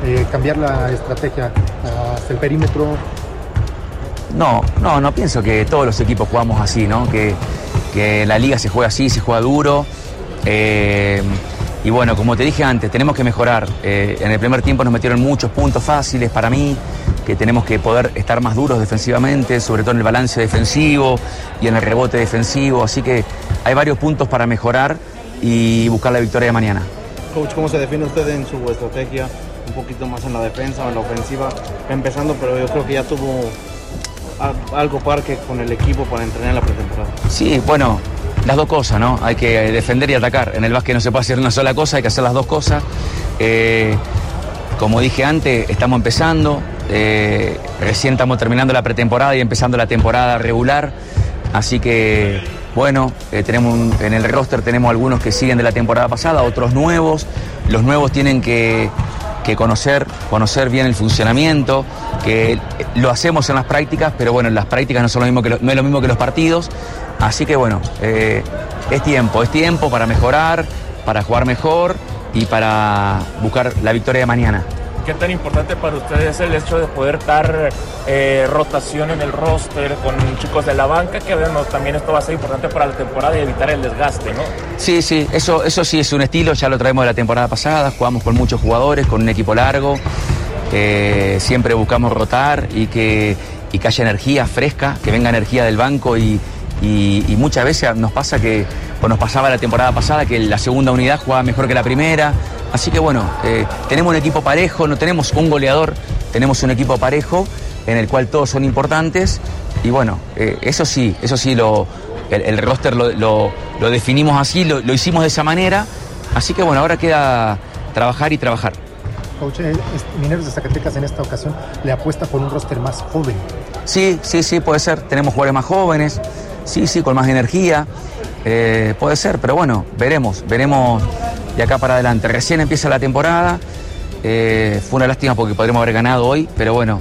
cambiar la estrategia hacia el perímetro? No pienso que todos los equipos jugamos así, ¿no? Que la liga se juega así, se juega duro. Y bueno, como te dije antes, tenemos que mejorar. En el primer tiempo nos metieron muchos puntos fáciles para mí, que tenemos que poder estar más duros defensivamente, sobre todo en el balance defensivo y en el rebote defensivo. Así que hay varios puntos para mejorar y buscar la victoria de mañana. Coach, ¿cómo se define usted en su estrategia? Un poquito más en la defensa o en la ofensiva, empezando, pero yo creo que ya tuvo algo parque con el equipo para entrenar en la pretemporada. Sí, bueno, las dos cosas, ¿no? Hay que defender y atacar. En el básquet no se puede hacer una sola cosa, hay que hacer las dos cosas. Como dije antes, estamos empezando, recién estamos terminando la pretemporada y empezando la temporada regular, así que bueno, en el roster tenemos algunos que siguen de la temporada pasada, otros nuevos. Los nuevos tienen que conocer bien el funcionamiento, que lo hacemos en las prácticas, pero bueno, en las prácticas no es lo mismo que los partidos, así que bueno, es tiempo para mejorar, para jugar mejor y para buscar la victoria de mañana. ¿Qué tan importante para ustedes es el hecho de poder dar rotación en el roster con chicos de la banca? Que bueno, también esto va a ser importante para la temporada y evitar el desgaste, ¿no? Sí, eso sí es un estilo, ya lo traemos de la temporada pasada, jugamos con muchos jugadores, con un equipo largo, siempre buscamos rotar y que haya energía fresca, que venga energía del banco y muchas veces nos pasa que, o nos pasaba la temporada pasada, que la segunda unidad jugaba mejor que la primera. Así que bueno, tenemos un equipo parejo, no tenemos un goleador, tenemos un equipo parejo en el cual todos son importantes y bueno, eso sí, el roster lo definimos así, lo hicimos de esa manera, así que bueno, ahora queda trabajar y trabajar. Coach, Mineros de Zacatecas en esta ocasión le apuesta por un roster más joven. Sí, puede ser, tenemos jugadores más jóvenes, sí, con más energía, puede ser, pero bueno, veremos de acá para adelante. Recién empieza la temporada, fue una lástima porque podríamos haber ganado hoy, pero bueno,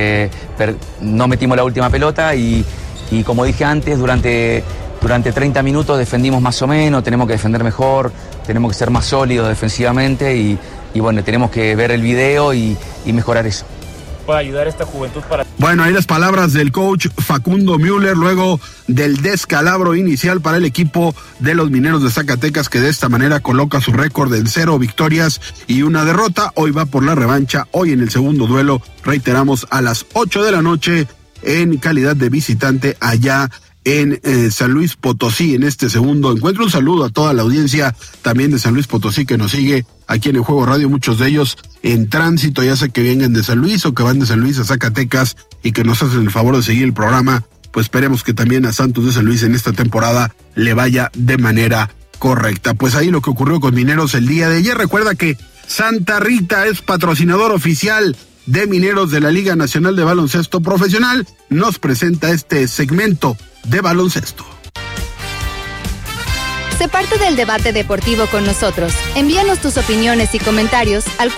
no metimos la última pelota y como dije antes, durante 30 minutos defendimos más o menos, tenemos que defender mejor, tenemos que ser más sólidos defensivamente y bueno, tenemos que ver el video y mejorar eso. Para ayudar a esta juventud para... Bueno, ahí las palabras del coach Facundo Müller luego del descalabro inicial para el equipo de los Mineros de Zacatecas, que de esta manera coloca su récord en 0 victorias y 1 derrota. Hoy va por la revancha, hoy en el segundo duelo, reiteramos, a las 8 de la noche en calidad de visitante allá en San Luis Potosí, en este segundo encuentro. Un saludo a toda la audiencia también de San Luis Potosí que nos sigue aquí en el Juego Radio, muchos de ellos en tránsito, ya sea que vengan de San Luis o que van de San Luis a Zacatecas y que nos hacen el favor de seguir el programa. Pues esperemos que también a Santos de San Luis en esta temporada le vaya de manera correcta. Pues ahí lo que ocurrió con Mineros el día de ayer. Recuerda que Santa Rita es patrocinador oficial de Mineros de la Liga Nacional de Baloncesto Profesional. Nos presenta este segmento de baloncesto. Sé parte del debate deportivo con nosotros. Envíanos tus opiniones y comentarios al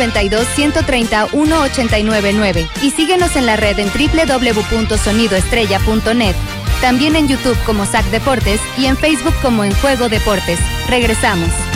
492-130-1899 y síguenos en la red en www.sonidoestrella.net. También en YouTube como SAC Deportes y en Facebook como En Juego Deportes. Regresamos.